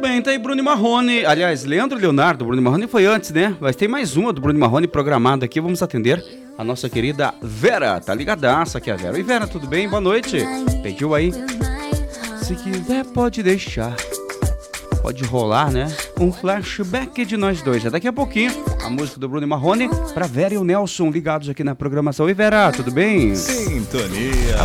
bem, tá aí Bruno e Marrone. Aliás, Leandro e Leonardo, Bruno e Marrone foi antes, né? Mas tem mais uma do Bruno e Marrone programada aqui. Vamos atender a nossa querida Vera. Tá ligadaça aqui a Vera. Oi, Vera, tudo bem? Boa noite. Pediu aí. Se quiser, pode deixar. Pode rolar, né? Um flashback de nós dois. É daqui a pouquinho a música do Bruno e Marrone pra Vera e o Nelson ligados aqui na programação. Oi, Vera, tudo bem? Sintonia.